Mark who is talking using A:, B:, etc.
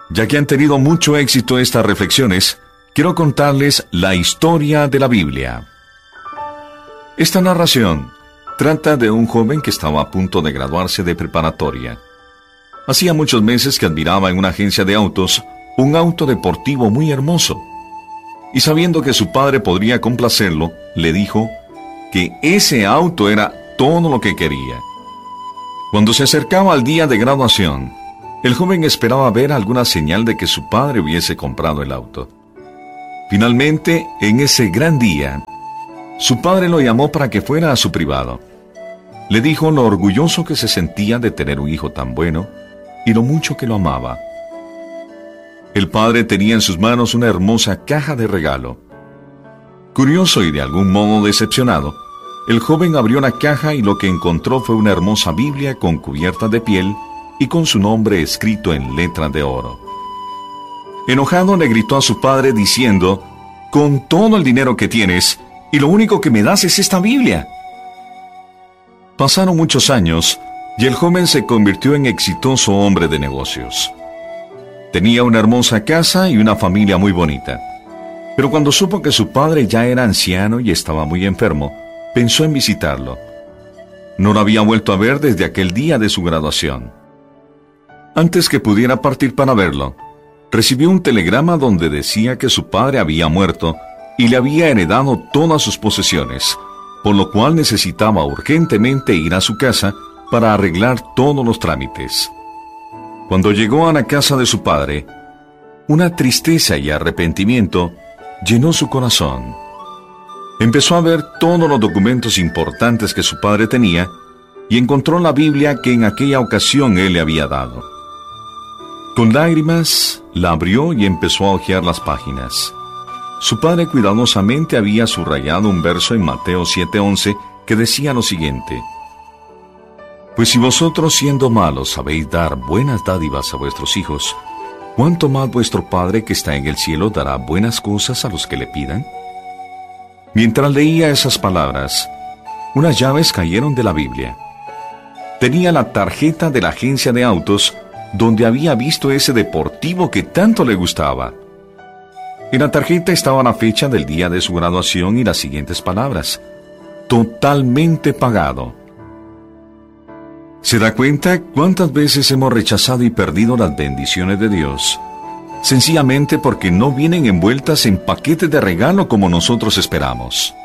A: Ya que han tenido mucho éxito estas reflexiones, quiero contarles la historia de la Biblia. Esta narración trata de un joven que estaba a punto de graduarse de preparatoria. Hacía muchos meses que admiraba en una agencia de autos un auto deportivo muy hermoso. Y sabiendo que su padre podría complacerlo, le dijo que ese auto era todo lo que quería. Cuando se acercaba al día de graduación, el joven esperaba ver alguna señal de que su padre hubiese comprado el auto. Finalmente, en ese gran día, su padre lo llamó para que fuera a su privado. Le dijo lo orgulloso que se sentía de tener un hijo tan bueno y lo mucho que lo amaba. El padre tenía en sus manos una hermosa caja de regalo. Curioso y de algún modo decepcionado, el joven abrió la caja y lo que encontró fue una hermosa Biblia con cubierta de piel y con su nombre escrito en letras de oro. Enojado le gritó a su padre diciendo: «Con todo el dinero que tienes, y lo único que me das es esta Biblia». Pasaron muchos años y el joven se convirtió en exitoso hombre de negocios. Tenía una hermosa casa y una familia muy bonita. Pero cuando supo que su padre ya era anciano y estaba muy enfermo, pensó en visitarlo. No lo había vuelto a ver desde aquel día de su graduación. Antes que pudiera partir para verlo, recibió un telegrama donde decía que su padre había muerto y le había heredado todas sus posesiones, por lo cual necesitaba urgentemente ir a su casa para arreglar todos los trámites. Cuando llegó a la casa de su padre, una tristeza y arrepentimiento llenó su corazón. Empezó a ver todos los documentos importantes que su padre tenía y encontró la Biblia que en aquella ocasión él le había dado. Con lágrimas, la abrió y empezó a hojear las páginas. Su padre cuidadosamente había subrayado un verso en Mateo 7:11 que decía lo siguiente: «Pues si vosotros siendo malos sabéis dar buenas dádivas a vuestros hijos, ¿cuánto más vuestro Padre que está en el cielo dará buenas cosas a los que le pidan?». Mientras leía esas palabras, unas llaves cayeron de la Biblia. Tenía la tarjeta de la agencia de autos donde había visto ese deportivo que tanto le gustaba. En la tarjeta estaba la fecha del día de su graduación y las siguientes palabras: «Totalmente pagado». ¿Se da cuenta cuántas veces hemos rechazado y perdido las bendiciones de Dios? Sencillamente porque no vienen envueltas en paquetes de regalo como nosotros esperamos.